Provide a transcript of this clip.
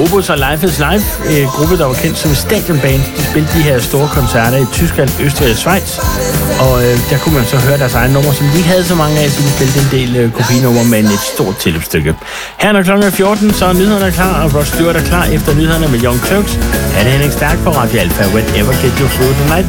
Globus og Life is Life, en gruppe, der var kendt som stadionband. De spillede de her store koncerter i Tyskland, Østrig og Schweiz. Og der kunne man så høre deres egne numre, som de ikke havde så mange af, så de spillede en del kopinumre med et stort tilløbsstykke. Her når klokken 14, så er nyhederne klar, og Rod Stewart er klar efter nyhederne med Young Turks. Her er det Henning Stærk på Radio Alpha, whenever get you through the night.